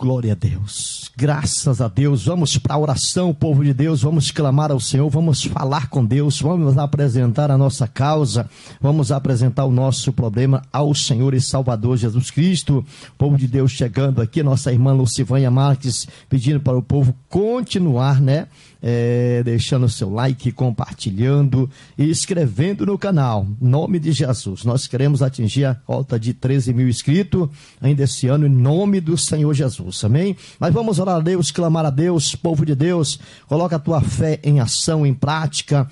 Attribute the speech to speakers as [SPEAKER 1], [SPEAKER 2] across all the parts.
[SPEAKER 1] Glória a Deus, graças a Deus. Vamos para a oração, povo de Deus, vamos clamar ao Senhor, vamos falar com Deus, vamos apresentar a nossa causa, vamos apresentar o nosso problema ao Senhor e Salvador Jesus Cristo. Povo de Deus chegando aqui, nossa irmã Lucivânia Marques pedindo para o povo continuar, deixando o seu like, compartilhando e inscrevendo no canal, em nome de Jesus. Nós queremos atingir a cota de 13 mil inscritos ainda esse ano, em nome do Senhor Jesus, amém? Mas vamos orar a Deus, clamar a Deus, povo de Deus, coloca a tua fé em ação, em prática,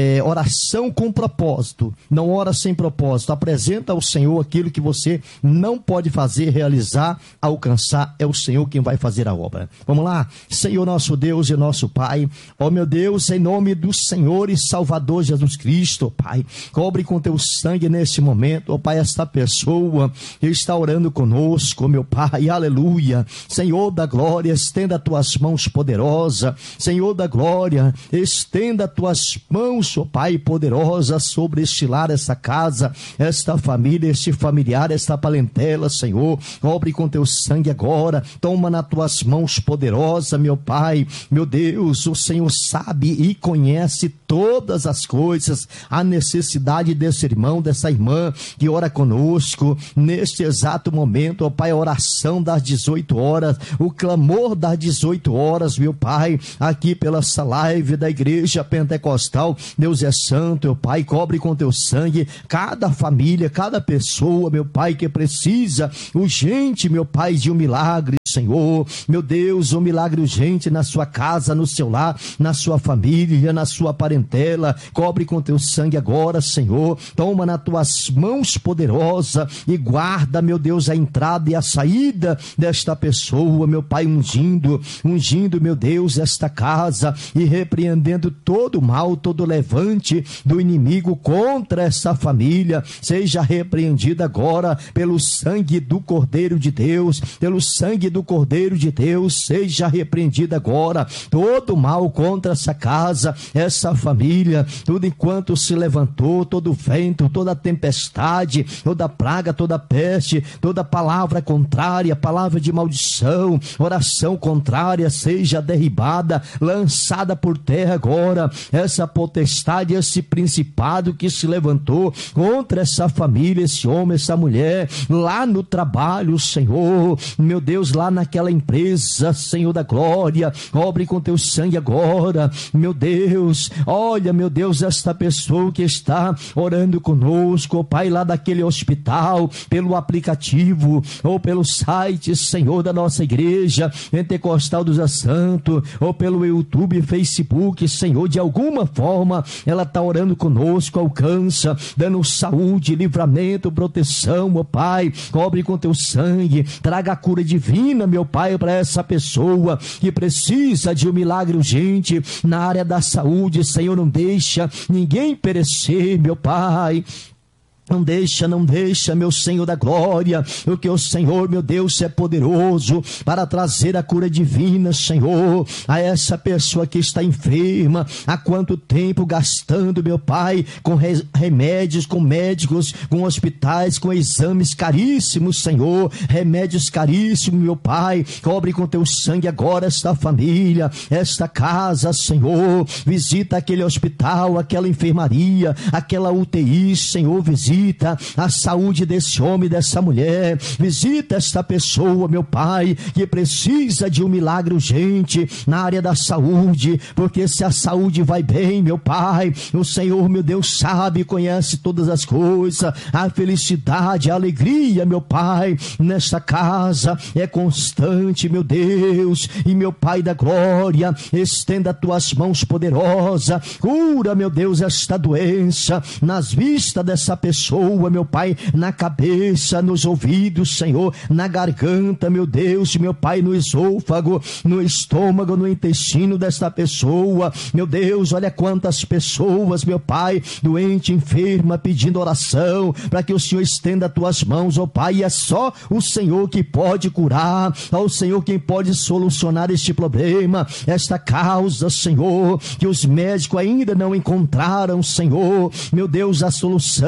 [SPEAKER 1] oração com propósito, não ora sem propósito, apresenta ao Senhor aquilo que você não pode fazer, realizar, alcançar, é o Senhor quem vai fazer a obra. Vamos lá, Senhor nosso Deus e nosso Pai, ó meu Deus, em nome do Senhor e Salvador Jesus Cristo, Pai, cobre com teu sangue nesse momento, ó Pai, esta pessoa que está orando conosco, meu Pai, aleluia. Senhor da glória, estenda tuas mãos poderosas, Senhor da glória, estenda tuas mãos, ó Pai, poderosa sobre este lar, esta casa, esta família, este familiar, esta parentela, Senhor, cobre com teu sangue agora, toma nas tuas mãos poderosas, meu Pai, meu Deus, o Senhor sabe e conhece todas as coisas, a necessidade desse irmão, dessa irmã que ora conosco, neste exato momento, ó Pai, a oração das 18 horas, o clamor das 18 horas, meu Pai, aqui pela essa live da Igreja Pentecostal, Deus é santo, meu Pai, cobre com teu sangue cada família, cada pessoa, meu Pai, que precisa urgente, meu Pai, de um milagre, Senhor, meu Deus, um milagre urgente na sua casa, no seu lar, na sua família, na sua parentela, cobre com teu sangue agora, Senhor, toma nas tuas mãos poderosa e guarda, meu Deus, a entrada e a saída desta pessoa, meu Pai, ungindo, meu Deus, esta casa e repreendendo todo mal, todo levante do inimigo contra essa família, seja repreendida agora pelo sangue do Cordeiro de Deus, pelo sangue do Cordeiro de Deus, seja repreendida agora todo mal contra essa casa, essa família, tudo enquanto se levantou, todo vento, toda tempestade, toda praga, toda peste, toda palavra contrária, palavra de maldição, oração contrária, seja derribada, lançada por terra agora, essa potestade, esse principado que se levantou contra essa família, esse homem, essa mulher, lá no trabalho, Senhor, meu Deus, lá naquela empresa, Senhor da glória, cobre com teu sangue agora, meu Deus, olha, meu Deus, esta pessoa que está orando conosco, oh Pai, lá daquele hospital, pelo aplicativo, ou pelo site, Senhor, da nossa igreja, Pentecostal dos Santos, ou pelo YouTube, Facebook, Senhor, de alguma forma, ela está orando conosco, alcança, dando saúde, livramento, proteção, oh Pai, cobre com teu sangue, traga a cura divina, meu Pai, para essa pessoa que precisa de um milagre urgente na área da saúde, Senhor, não deixa ninguém perecer, meu Pai. Não deixa, meu Senhor da glória, porque o Senhor, meu Deus, é poderoso para trazer a cura divina, Senhor, a essa pessoa que está enferma, há quanto tempo gastando, meu Pai, com remédios, com médicos, com hospitais, com exames caríssimos, Senhor, remédios caríssimos, meu Pai, cobre com teu sangue agora esta família, esta casa, Senhor, visita aquele hospital, aquela enfermaria, aquela UTI, Senhor, visita a saúde desse homem, dessa mulher, visita esta pessoa, meu Pai, que precisa de um milagre urgente na área da saúde, porque se a saúde vai bem, meu Pai, o Senhor, meu Deus, sabe, conhece todas as coisas, a felicidade, a alegria, meu Pai, nesta casa é constante, meu Deus, e meu Pai da glória, estenda tuas mãos poderosas, cura, meu Deus, esta doença nas vistas dessa pessoa, meu Pai, na cabeça, nos ouvidos, Senhor, na garganta, meu Deus, meu Pai, no esôfago, no estômago, no intestino desta pessoa, meu Deus, olha quantas pessoas, meu Pai, doente, enferma, pedindo oração, para que o Senhor estenda tuas mãos, ó Pai, e é só o Senhor que pode curar, é o Senhor quem pode solucionar este problema, esta causa, Senhor, que os médicos ainda não encontraram, Senhor, meu Deus, a solução, a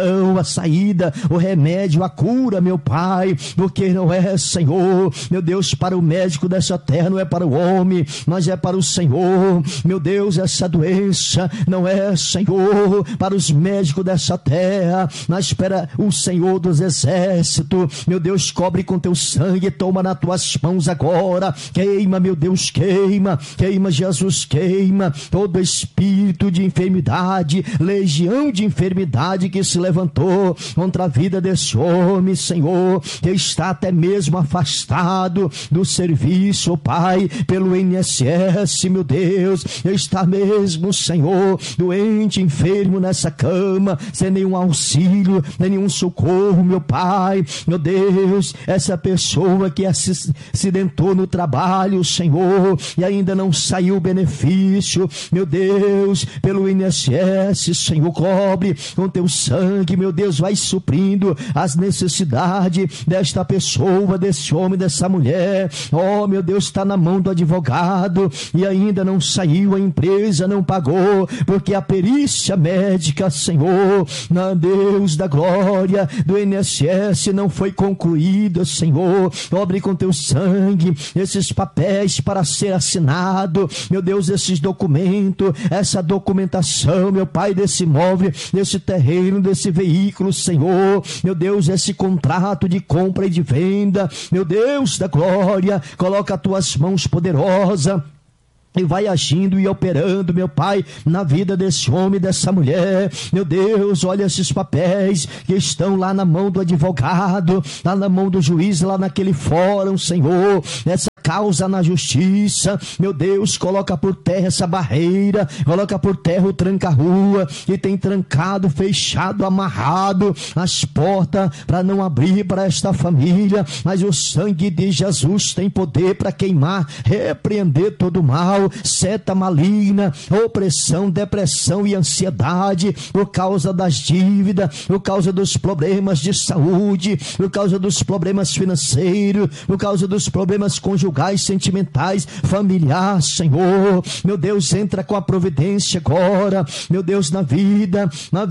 [SPEAKER 1] saída, o remédio, a cura, meu Pai, porque não é, Senhor, meu Deus, para o médico dessa terra, não é para o homem, mas é para o Senhor. Meu Deus, essa doença não é, Senhor, para os médicos dessa terra, mas para o Senhor dos exércitos. Meu Deus, cobre com teu sangue, toma nas tuas mãos agora, queima, meu Deus, queima, Jesus, queima todo espírito de enfermidade, legião de enfermidade que se levantou contra a vida desse homem, Senhor, que está até mesmo afastado do serviço, oh Pai, pelo INSS, meu Deus, está mesmo, Senhor, doente, enfermo nessa cama, sem nenhum auxílio, nem nenhum socorro, meu Pai, meu Deus, essa pessoa que acidentou no trabalho, Senhor, e ainda não saiu o benefício, meu Deus, pelo INSS, Senhor, cobre com teu sangue, meu Deus, vai suprindo as necessidades desta pessoa, desse homem, dessa mulher. Oh, meu Deus, está na mão do advogado e ainda não saiu, a empresa não pagou, porque a perícia médica, Senhor, na Deus da glória, do INSS não foi concluída, Senhor. Cobre com teu sangue esses papéis para ser assinado, meu Deus, esses documentos, essa documentação, meu Pai, desse imóvel, desse terreno, desse veículo, Senhor, meu Deus, esse contrato de compra e de venda, meu Deus da glória, coloca as tuas mãos poderosas e vai agindo e operando, meu Pai, na vida desse homem, dessa mulher. Meu Deus, olha esses papéis que estão lá na mão do advogado, lá na mão do juiz, lá naquele fórum, Senhor, essa causa na justiça. Meu Deus, coloca por terra essa barreira, coloca por terra o tranca-rua que tem trancado, fechado, amarrado as portas para não abrir para esta família, mas o sangue de Jesus tem poder para queimar, repreender todo o mal, seta maligna, opressão, depressão e ansiedade por causa das dívidas, por causa dos problemas de saúde, por causa dos problemas financeiros, por causa dos problemas conjugais, sentimentais, familiar, Senhor. Meu Deus, entra com a providência agora, meu Deus, na vida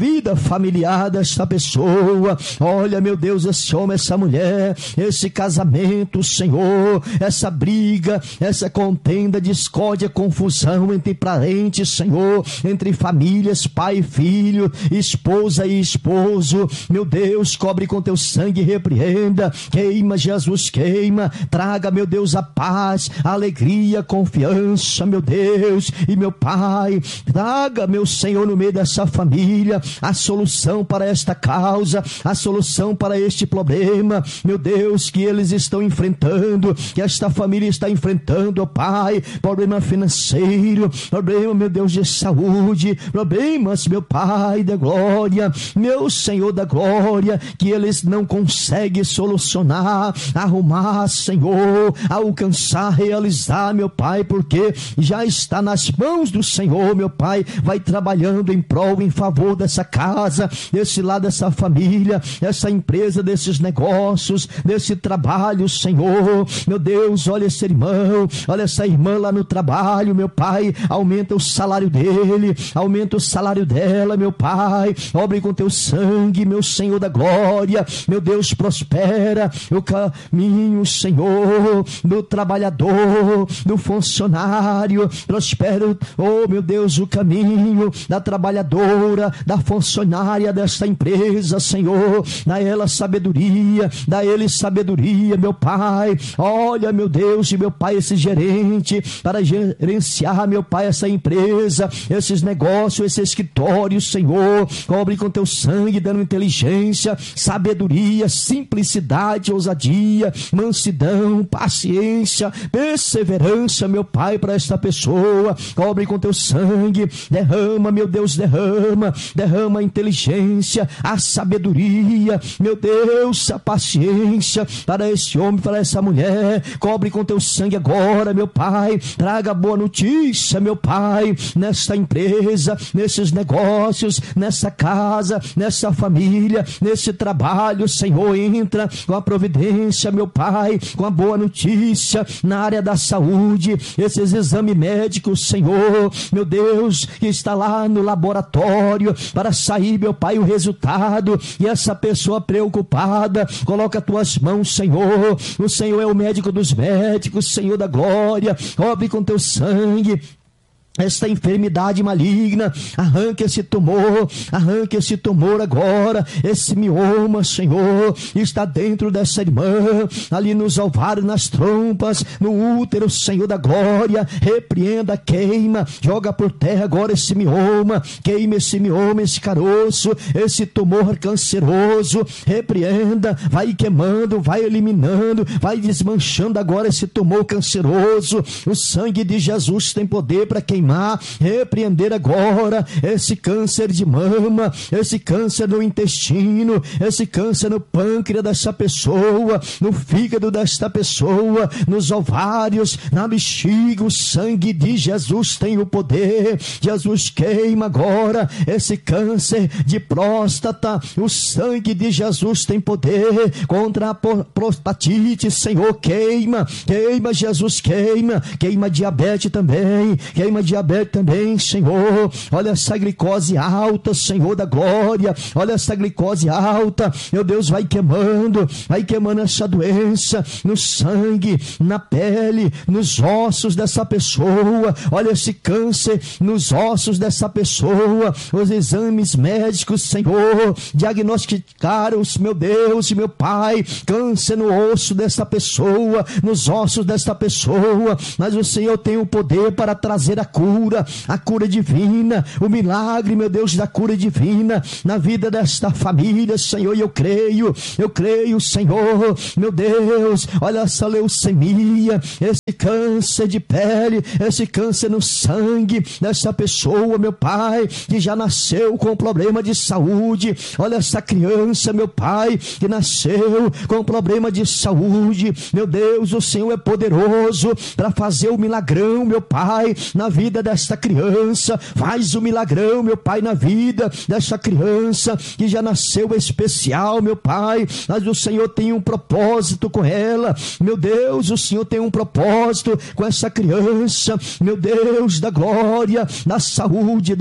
[SPEAKER 1] familiar desta pessoa. Olha, meu Deus, esse homem, essa mulher, esse casamento, Senhor, essa briga, essa contenda, discórdia, confusão entre parentes, Senhor, entre famílias, pai e filho, esposa e esposo. Meu Deus, cobre com teu sangue, repreenda, queima, Jesus, queima, traga, meu Deus, a paz, a alegria, a confiança, meu Deus e meu Pai, traga, meu Senhor, no meio dessa família, a solução para esta causa, a solução para este problema, meu Deus, que eles estão enfrentando, que esta família está enfrentando, ó Pai, problema financeiro, problema, meu Deus, de saúde, problemas, meu Pai da glória, meu Senhor da glória, que eles não conseguem solucionar, arrumar, Senhor, alcançar, realizar, meu Pai, porque já está nas mãos do Senhor, meu Pai, vai trabalhando em prol, em favor dessa casa, desse lado, dessa família, dessa empresa, desses negócios, desse trabalho, Senhor, meu Deus, olha esse irmão, olha essa irmã lá no trabalho, meu Pai, aumenta o salário dele, aumenta o salário dela, meu Pai, obre com teu sangue, meu Senhor da glória, meu Deus, prospera o caminho, Senhor, do trabalhador, do funcionário, prospera, oh meu Deus, o caminho da trabalhadora, da funcionária desta empresa, Senhor, dá ela sabedoria, dá ele sabedoria, meu Pai, olha, meu Deus e meu Pai, esse gerente, para gerenciar, meu Pai, essa empresa, esses negócios, esse escritório, Senhor, cobre com teu sangue, dando inteligência, sabedoria, simplicidade, ousadia, mansidão, paciência, perseverança, meu Pai, para esta pessoa, cobre com teu sangue, derrama, meu Deus, derrama a inteligência, a sabedoria, meu Deus, a paciência, para esse homem, para essa mulher, cobre com teu sangue agora, meu Pai, traga boa notícia, meu Pai, nesta empresa, nesses negócios, nessa casa, nessa família, nesse trabalho, Senhor, entra com a providência, meu Pai, com a boa notícia, excelência na área da saúde, esses exames médicos, Senhor, meu Deus, que está lá no laboratório para sair, meu Pai, o resultado, e essa pessoa preocupada, coloca as tuas mãos, Senhor, o Senhor é o médico dos médicos, Senhor da glória, cobre com teu sangue esta enfermidade maligna, arranque esse tumor agora, esse mioma, Senhor, está dentro dessa irmã, ali nos ovários, nas trompas, no útero, Senhor da glória, repreenda, queima, joga por terra agora esse mioma, queima esse mioma, esse caroço, esse tumor canceroso, repreenda, vai queimando, vai eliminando, vai desmanchando agora esse tumor canceroso, o sangue de Jesus tem poder para queimar, repreender agora esse câncer de mama, esse câncer no intestino, esse câncer no pâncreas dessa pessoa, no fígado desta pessoa, nos ovários, na bexiga, o sangue de Jesus tem o poder. Jesus queima agora esse câncer de próstata, o sangue de Jesus tem poder contra a prostatite, Senhor, queima, Jesus, queima diabetes também, Senhor, olha essa glicose alta, Senhor da glória, olha essa glicose alta, meu Deus, vai queimando essa doença no sangue, na pele, nos ossos dessa pessoa, olha esse câncer nos ossos dessa pessoa, os exames médicos, Senhor, diagnosticaram, meu Deus e meu Pai, câncer no osso dessa pessoa, nos ossos dessa pessoa, mas o Senhor tem o poder para trazer a cura divina, o milagre, meu Deus, da cura divina na vida desta família, Senhor, e eu creio, Senhor, meu Deus, olha essa leucemia, esse câncer de pele, esse câncer no sangue dessa pessoa, meu Pai, que já nasceu com problema de saúde, olha essa criança, meu Pai, que nasceu com problema de saúde, meu Deus, o Senhor é poderoso para fazer o milagrão, meu Pai, na vida desta criança, faz o milagrão, meu Pai, na vida desta criança que já nasceu especial, meu Pai, mas o Senhor tem um propósito com ela, meu Deus, o Senhor tem um propósito com essa criança, meu Deus da glória, da saúde,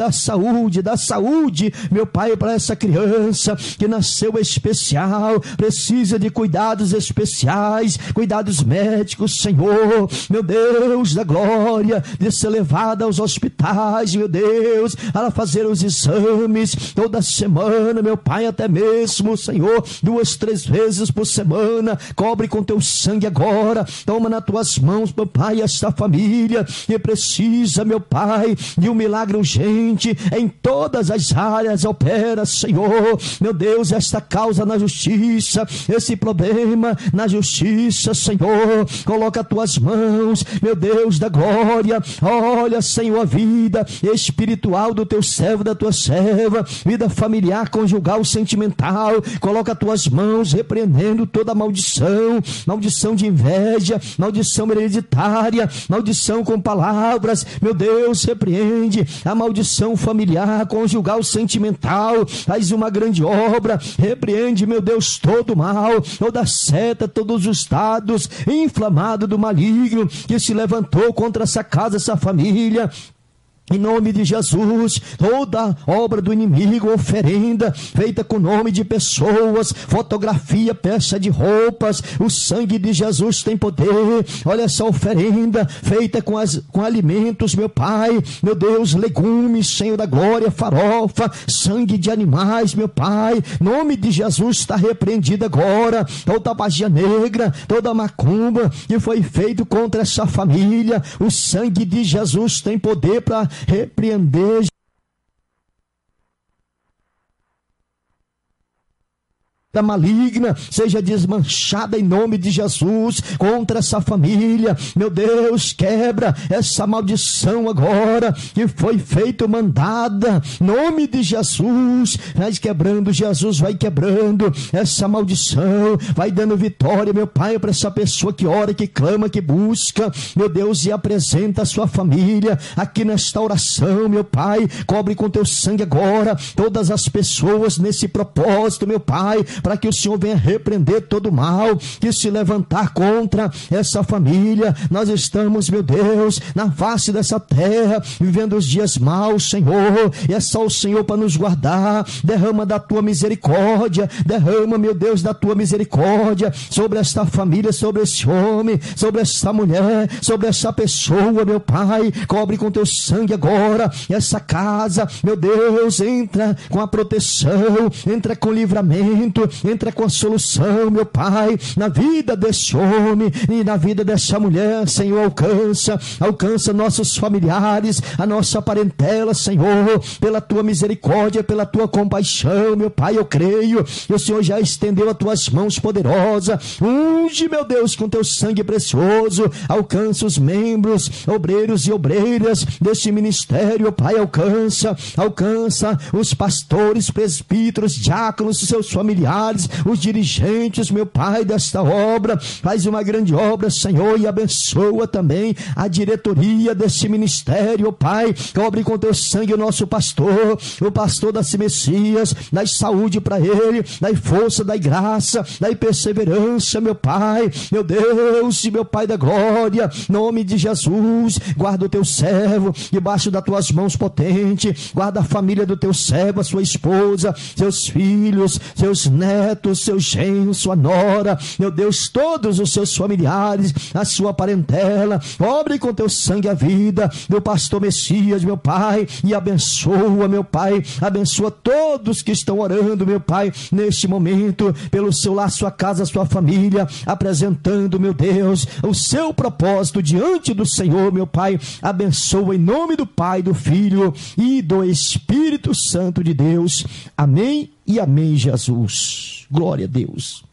[SPEAKER 1] meu Pai, para essa criança que nasceu especial, precisa de cuidados especiais, cuidados médicos, Senhor, meu Deus da glória, de ser levada aos hospitais, meu Deus, para fazer os exames toda semana, meu Pai, até mesmo, Senhor, 2, 3 vezes por semana, cobre com teu sangue agora, toma nas tuas mãos, meu Pai, esta família que precisa, meu Pai, de um milagre urgente em todas as áreas, opera, Senhor, meu Deus, esta causa na justiça, esse problema na justiça, Senhor, coloca as tuas mãos, meu Deus da glória, olha, Senhor, a vida espiritual do teu servo, da tua serva, vida familiar, conjugal, sentimental, coloca as tuas mãos, repreendendo toda maldição de inveja, maldição hereditária, maldição com palavras, meu Deus, repreende a maldição familiar, conjugal, sentimental, faz uma grande obra, repreende, meu Deus, todo mal, toda seta, todos os dados inflamados do maligno que se levantou contra essa casa, essa família. Em nome de Jesus, toda obra do inimigo, oferenda feita com nome de pessoas, fotografia, peça de roupas, o sangue de Jesus tem poder. Olha essa oferenda feita com alimentos, meu Pai, meu Deus, legumes, Senhor da glória, farofa, sangue de animais, meu Pai, nome de Jesus está repreendido agora. Toda magia negra, toda macumba que foi feito contra essa família, o sangue de Jesus tem poder para repreender. Da maligna seja desmanchada em nome de Jesus contra essa família, meu Deus, quebra essa maldição agora que foi feita, mandada, nome de Jesus, vai quebrando, Jesus vai quebrando essa maldição, vai dando vitória, meu Pai, para essa pessoa que ora, que clama, que busca, meu Deus, e apresenta a sua família aqui nesta oração, meu Pai, cobre com teu sangue agora todas as pessoas nesse propósito, meu Pai, para que o Senhor venha repreender todo mal que se levantar contra essa família. Nós estamos, meu Deus, na face dessa terra, vivendo os dias maus, Senhor, e é só o Senhor para nos guardar. Derrama da tua misericórdia, derrama, meu Deus, da tua misericórdia sobre esta família, sobre esse homem, sobre essa mulher, sobre essa pessoa, meu Pai. Cobre com teu sangue agora essa casa, meu Deus, entra com a proteção, entra com livramento, entra com a solução, meu Pai, na vida desse homem e na vida dessa mulher. Senhor, alcança nossos familiares, a nossa parentela, Senhor, pela tua misericórdia, pela tua compaixão, meu Pai. Eu creio que o Senhor já estendeu as tuas mãos poderosas. Unge, meu Deus, com teu sangue precioso. Alcança os membros, obreiros e obreiras deste ministério, Pai. Alcança os pastores, presbíteros, diáconos, seus familiares, os dirigentes, meu Pai, desta obra. Faz uma grande obra, Senhor, e abençoa também a diretoria desse ministério, Pai. Cobre com teu sangue o nosso pastor, o pastor Daci Messias. Dai saúde para ele, dai força, dai graça, dai perseverança, meu Pai, meu Deus e meu Pai da glória. Nome de Jesus, guarda o teu servo debaixo das tuas mãos potentes. Guarda a família do teu servo, a sua esposa, seus filhos, seus netos, seus genros, sua nora, meu Deus, todos os seus familiares, a sua parentela. Cobre com teu sangue a vida do pastor Messias, meu Pai, e abençoa, meu Pai, abençoa todos que estão orando, meu Pai, neste momento, pelo seu lar, sua casa, sua família, apresentando, meu Deus, o seu propósito diante do Senhor, meu Pai. Abençoa em nome do Pai, do Filho e do Espírito Santo de Deus. Amém e amém, Jesus. Glória a Deus.